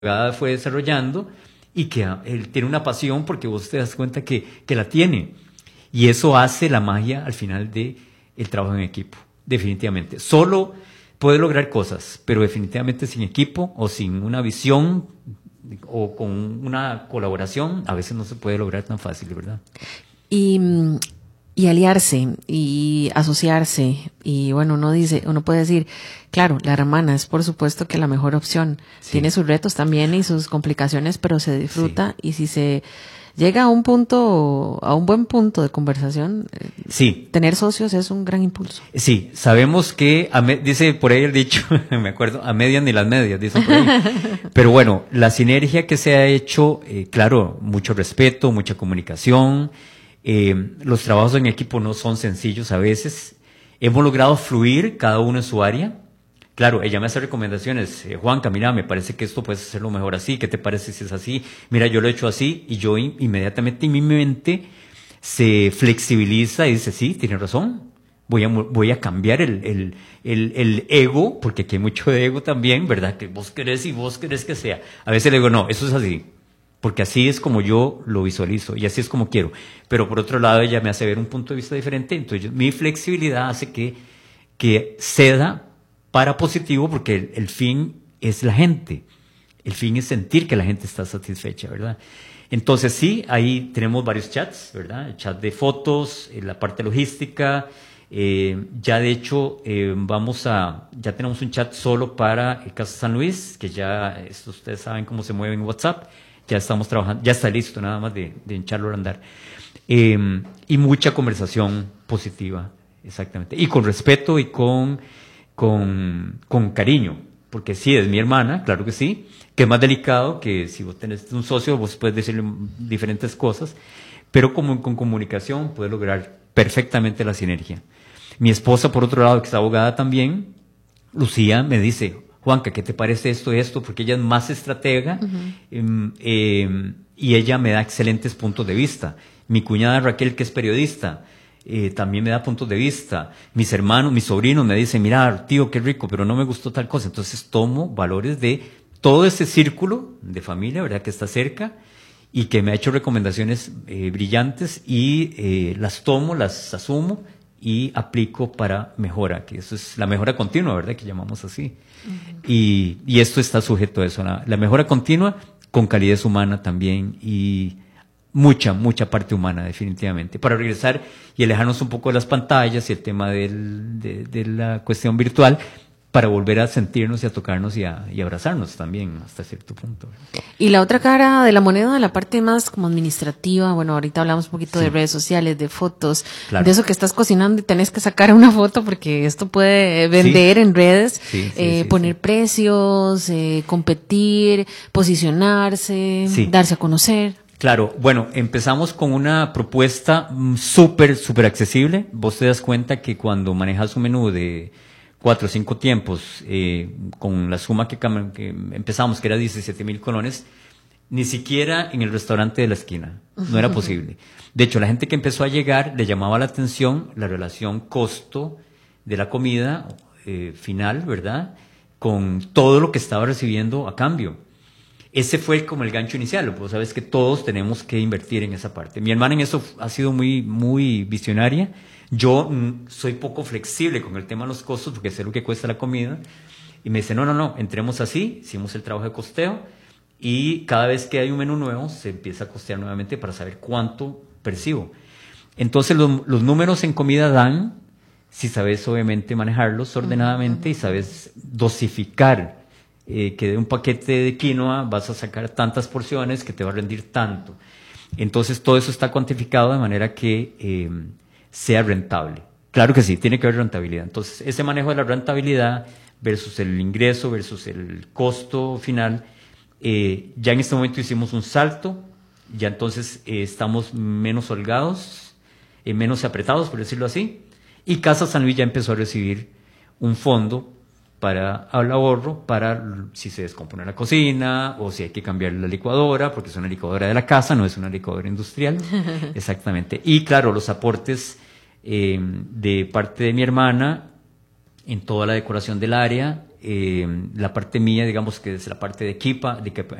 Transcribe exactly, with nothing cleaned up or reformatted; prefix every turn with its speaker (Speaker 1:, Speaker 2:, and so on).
Speaker 1: abogada fue desarrollando y que él tiene una pasión porque vos te das cuenta que, que la tiene. Y eso hace la magia al final del trabajo en equipo, definitivamente. Solo puede lograr cosas, pero definitivamente sin equipo o sin una visión o con una colaboración, a veces no se puede lograr tan fácil, ¿verdad?
Speaker 2: Y, y aliarse y asociarse, y bueno, uno dice, uno puede decir, claro, la hermana es por supuesto que la mejor opción. Sí. Tiene sus retos también y sus complicaciones, pero se disfruta, sí. Y si se llega a un punto, a un buen punto de conversación,
Speaker 1: sí.
Speaker 2: Tener socios es un gran impulso.
Speaker 1: Sí, sabemos que, a me, dice por ahí el dicho, me acuerdo, a medias ni las medias, dicen por ahí. Pero bueno, la sinergia que se ha hecho, eh, claro, mucho respeto, mucha comunicación, eh, los trabajos en equipo no son sencillos a veces. Hemos logrado fluir cada uno en su área. Claro, ella me hace recomendaciones, eh, Juanca, mira, me parece que esto puedes hacerlo mejor así, ¿qué te parece si es así? Mira, yo lo he hecho así, y yo in, inmediatamente en mi mente se flexibiliza y dice, sí, tiene razón, voy a, voy a cambiar el, el, el, el ego, porque aquí hay mucho de ego también, ¿verdad? Que vos querés y vos querés que sea. A veces le digo, no, eso es así, porque así es como yo lo visualizo y así es como quiero. Pero por otro lado, ella me hace ver un punto de vista diferente, entonces mi flexibilidad hace que, que ceda para positivo, porque el, el fin es la gente. El fin es sentir que la gente está satisfecha, ¿verdad? Entonces sí, ahí tenemos varios chats, ¿verdad? El chat de fotos, la parte logística, eh, ya de hecho eh, vamos a, ya tenemos un chat solo para el caso San Luis, que ya, esto ustedes saben cómo se mueve en WhatsApp, ya estamos trabajando, ya está listo nada más de, de echarlo a andar. Eh, y mucha conversación positiva, exactamente, y con respeto y con... Con, con cariño, porque sí, es mi hermana, claro que sí, que es más delicado que si vos tenés un socio, vos puedes decirle diferentes cosas, pero como con comunicación puedes lograr perfectamente la sinergia. Mi esposa, por otro lado, que es abogada también, Lucía, me dice, Juanca, ¿qué te parece esto y esto? Porque ella es más estratega, uh-huh. eh, eh, y ella me da excelentes puntos de vista. Mi cuñada Raquel, que es periodista, Eh, también me da puntos de vista. Mis hermanos, mis sobrinos me dicen, mira, tío, qué rico, pero no me gustó tal cosa. Entonces tomo valores de todo ese círculo de familia, ¿verdad?, que está cerca y que me ha hecho recomendaciones eh, brillantes y eh, las tomo, las asumo y aplico para mejora, que eso es la mejora continua, ¿verdad?, que llamamos así. Uh-huh. Y, y esto está sujeto a eso, la, la mejora continua con calidez humana también y mucha, mucha parte humana, definitivamente. Para regresar y alejarnos un poco de las pantallas y el tema del, de, de la cuestión virtual, para volver a sentirnos y a tocarnos y a y abrazarnos también hasta cierto punto.
Speaker 2: Y la otra cara de la moneda, la parte más como administrativa, bueno, ahorita hablamos un poquito sí. de redes sociales, de fotos, claro. de eso que estás cocinando y tenés que sacar una foto porque esto puede vender sí. en redes, sí, sí, eh, sí, poner sí. precios, eh, competir, posicionarse, sí. darse a conocer.
Speaker 1: Claro, bueno, empezamos con una propuesta súper, súper accesible. Vos te das cuenta que cuando manejas un menú de cuatro o cinco tiempos, eh, con la suma que, que empezamos, que era diecisiete mil colones, ni siquiera en el restaurante de la esquina, no era posible. De hecho, la gente que empezó a llegar le llamaba la atención la relación costo de la comida eh, final, ¿verdad?, con todo lo que estaba recibiendo a cambio. Ese fue como el gancho inicial, pues sabes que todos tenemos que invertir en esa parte. Mi hermana en eso ha sido muy, muy visionaria. Yo mm, soy poco flexible con el tema de los costos porque sé lo que cuesta la comida. Y me dice, no, no, no, entremos así, hicimos el trabajo de costeo y cada vez que hay un menú nuevo se empieza a costear nuevamente para saber cuánto percibo. Entonces los, los números en comida dan, si sabes obviamente manejarlos ordenadamente uh-huh. y sabes dosificar. Eh, que de un paquete de quinoa vas a sacar tantas porciones que te va a rendir tanto. Entonces todo eso está cuantificado de manera que eh, sea rentable. Claro que sí, tiene que haber rentabilidad. Entonces ese manejo de la rentabilidad versus el ingreso versus el costo final, eh, ya en este momento hicimos un salto, ya entonces eh, estamos menos holgados, eh, menos apretados, por decirlo así, y Casa San Luis ya empezó a recibir un fondo para el ahorro, para si se descompone la cocina o si hay que cambiar la licuadora, porque es una licuadora de la casa, no es una licuadora industrial. Exactamente. Y claro, los aportes eh, de parte de mi hermana en toda la decoración del área, eh, la parte mía, digamos que es la parte de equipa, de